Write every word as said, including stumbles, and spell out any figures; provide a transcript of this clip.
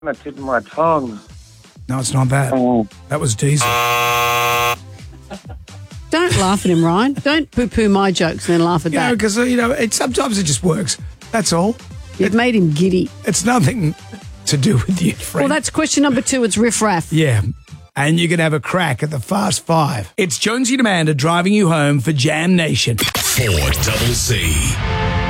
the tip of my tongue. No, it's not that. Oh. That was Diesel. Don't laugh at him, Ryan. Don't poo-poo my jokes and then laugh at You know, that. because, you know, it, sometimes it just works. That's all. You've made him giddy. It's nothing to do with you, friend. Well, that's question number two. It's riff-raff. Yeah. And you can have a crack at the Fast Five. It's Jonesy and Amanda driving you home for Jam Nation. four double C.